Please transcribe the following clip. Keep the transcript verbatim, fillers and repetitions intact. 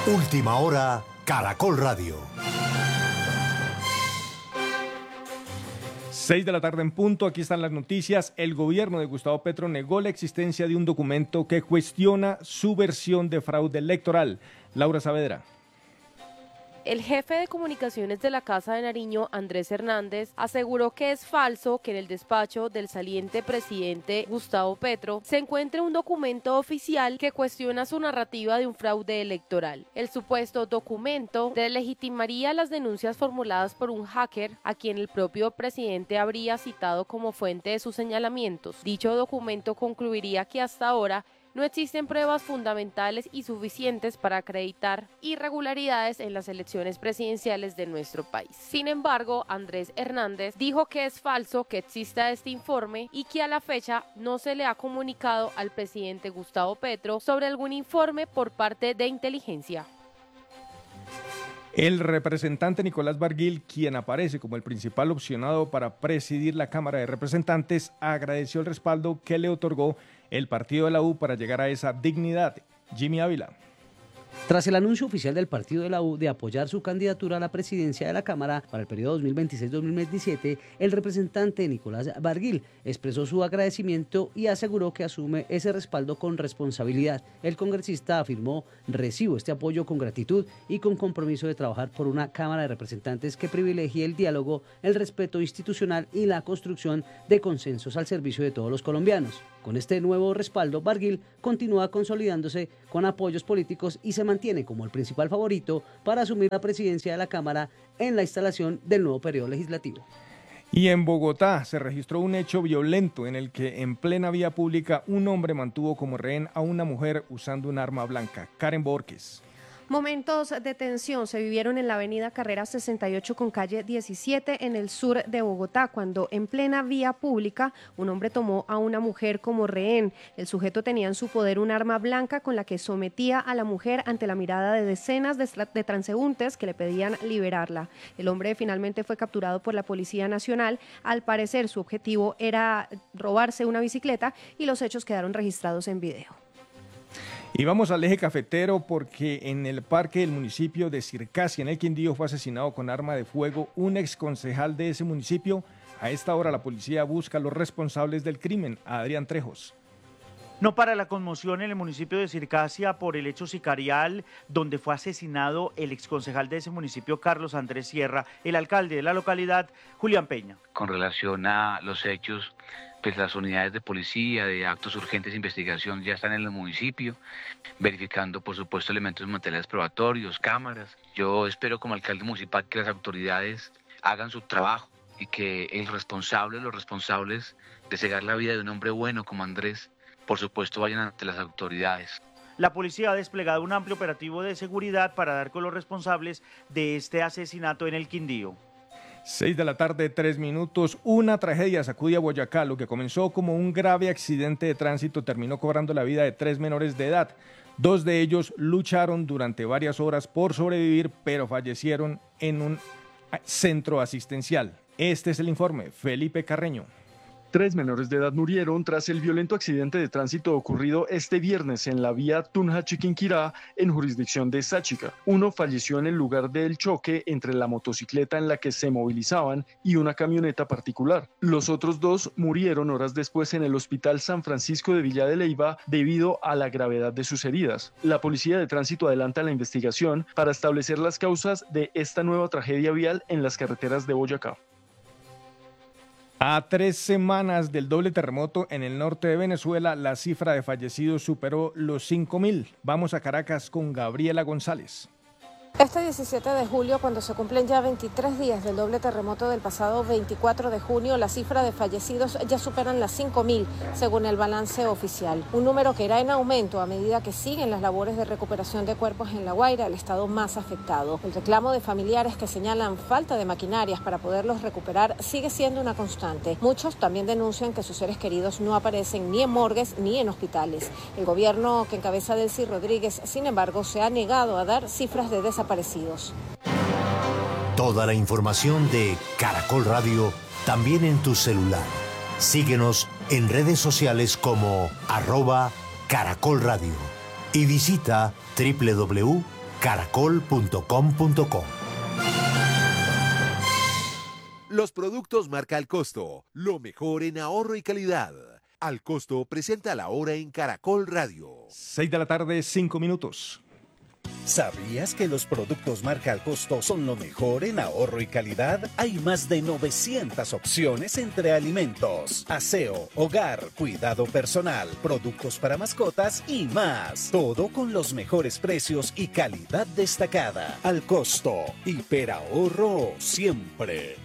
Última hora, Caracol Radio. Seis de la tarde en punto, aquí están las noticias. El gobierno de Gustavo Petro negó la existencia de un documento que cuestiona su versión de fraude electoral. Laura Saavedra. El jefe de comunicaciones de la Casa de Nariño, Andrés Hernández, aseguró que es falso que en el despacho del saliente presidente Gustavo Petro se encuentre un documento oficial que cuestiona su narrativa de un fraude electoral. El supuesto documento deslegitimaría las denuncias formuladas por un hacker a quien el propio presidente habría citado como fuente de sus señalamientos. Dicho documento concluiría que hasta ahora no existen pruebas fundamentales y suficientes para acreditar irregularidades en las elecciones presidenciales de nuestro país. Sin embargo, Andrés Hernández dijo que es falso que exista este informe y que a la fecha no se le ha comunicado al presidente Gustavo Petro sobre algún informe por parte de inteligencia. El representante Nicolás Barguil, quien aparece como el principal opcionado para presidir la Cámara de Representantes, agradeció el respaldo que le otorgó el partido de la U para llegar a esa dignidad. Jimmy Ávila. Tras el anuncio oficial del partido de la U de apoyar su candidatura a la presidencia de la Cámara para el periodo dos mil veintiséis dos mil veintisiete, el representante Nicolás Barguil expresó su agradecimiento y aseguró que asume ese respaldo con responsabilidad. El congresista afirmó: recibo este apoyo con gratitud y con compromiso de trabajar por una Cámara de Representantes que privilegie el diálogo, el respeto institucional y la construcción de consensos al servicio de todos los colombianos. Con este nuevo respaldo, Barguil continúa consolidándose con apoyos políticos y se mantiene como el principal favorito para asumir la presidencia de la Cámara en la instalación del nuevo periodo legislativo. Y en Bogotá se registró un hecho violento en el que en plena vía pública un hombre mantuvo como rehén a una mujer usando un arma blanca. Karen Borges. Momentos de tensión se vivieron en la avenida Carrera sesenta y ocho con calle diecisiete en el sur de Bogotá, cuando en plena vía pública un hombre tomó a una mujer como rehén. El sujeto tenía en su poder un arma blanca con la que sometía a la mujer ante la mirada de decenas de, de transeúntes que le pedían liberarla. El hombre finalmente fue capturado por la Policía Nacional. Al parecer su objetivo era robarse una bicicleta y los hechos quedaron registrados en video. Y vamos al eje cafetero porque en el parque del municipio de Circasia, en el Quindío, fue asesinado con arma de fuego un exconcejal de ese municipio. A esta hora la policía busca a los responsables del crimen. A Adrián Trejos. No para la conmoción en el municipio de Circasia por el hecho sicarial donde fue asesinado el exconcejal de ese municipio, Carlos Andrés Sierra, el alcalde de la localidad, Julián Peña. Con relación a los hechos, pues las unidades de policía, de actos urgentes de investigación ya están en el municipio, verificando por supuesto elementos materiales probatorios, cámaras. Yo espero como alcalde municipal que las autoridades hagan su trabajo y que el responsable, los responsables de cegar la vida de un hombre bueno como Andrés, por supuesto vayan ante las autoridades. La policía ha desplegado un amplio operativo de seguridad para dar con los responsables de este asesinato en el Quindío. Seis de la tarde, tres minutos. Una tragedia sacude a Boyacá. Lo que comenzó como un grave accidente de tránsito terminó cobrando la vida de tres menores de edad. Dos de ellos lucharon durante varias horas por sobrevivir, pero fallecieron en un centro asistencial. Este es el informe. Felipe Carreño. Tres menores de edad murieron tras el violento accidente de tránsito ocurrido este viernes en la vía Tunja-Chiquinquirá, en jurisdicción de Sáchica. Uno falleció en el lugar del choque entre la motocicleta en la que se movilizaban y una camioneta particular. Los otros dos murieron horas después en el Hospital San Francisco de Villa de Leyva debido a la gravedad de sus heridas. La Policía de Tránsito adelanta la investigación para establecer las causas de esta nueva tragedia vial en las carreteras de Boyacá. A tres semanas del doble terremoto en el norte de Venezuela, la cifra de fallecidos superó los cinco mil. Vamos a Caracas con Gabriela González. Este diecisiete de julio, cuando se cumplen ya veintitrés días del doble terremoto del pasado veinticuatro de junio, la cifra de fallecidos ya superan las cinco mil, según el balance oficial. Un número que irá en aumento a medida que siguen las labores de recuperación de cuerpos en La Guaira, el estado más afectado. El reclamo de familiares que señalan falta de maquinarias para poderlos recuperar sigue siendo una constante. Muchos también denuncian que sus seres queridos no aparecen ni en morgues ni en hospitales. El gobierno que encabeza Delcy Rodríguez, sin embargo, se ha negado a dar cifras de desaparición. Aparecidos. Toda la información de Caracol Radio también en tu celular. Síguenos en redes sociales como arroba Caracol Radio y visita doble u doble u doble u punto caracol punto com punto co. Los productos marca Al Costo, lo mejor en ahorro y calidad. Al Costo presenta la hora en Caracol Radio. seis de la tarde, cinco minutos. ¿Sabías que los productos marca Al Costo son lo mejor en ahorro y calidad? Hay más de novecientas opciones entre alimentos, aseo, hogar, cuidado personal, productos para mascotas y más. Todo con los mejores precios y calidad destacada. Al Costo, hiperahorro siempre.